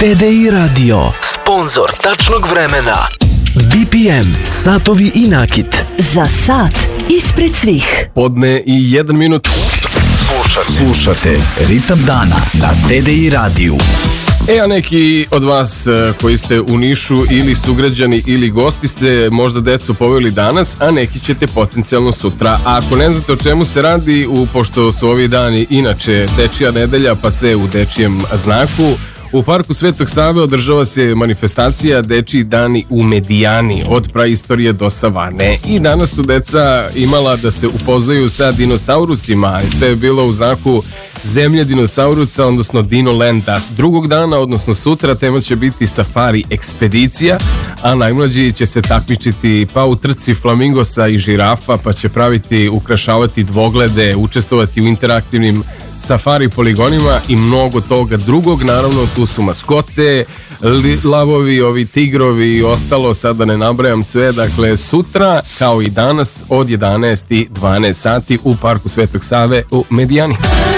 TDI Radio, sponzor tačnog vremena. BPM, satovi i nakit. Za sat ispred svih. Podne i 1 minut. Slušate Ritam dana na TDI Radio. A neki od vas koji ste u Nišu ili sugrađani ili gosti ste možda decu poveli danas, a neki ćete potencijalno sutra. A ako ne znate o čemu se radi, pošto su ovi dani inače dečija nedelja pa sve u dečijem znaku, u Parku Svetog Save održava se manifestacija Dečiji dani u Medijani od praistorije do savane. I danas su deca imala da se upoznaju sa dinosaurusima. Sve je bilo u znaku zemlje dinosaurusa, odnosno Dinolanda. Drugog dana, odnosno sutra, tema će biti safari ekspedicija, a najmlađi će se takmičiti pa u trci flamingosa i žirafa, pa će ukrašavati dvoglede, učestvovati u interaktivnim safari poligonima i mnogo toga drugog. Naravno, tu su maskote, lavovi, ovi tigrovi i ostalo, sad da ne nabrajam sve. Dakle, sutra, kao i danas, od 11 i 12 sati u Parku Svetog Save u Medijani.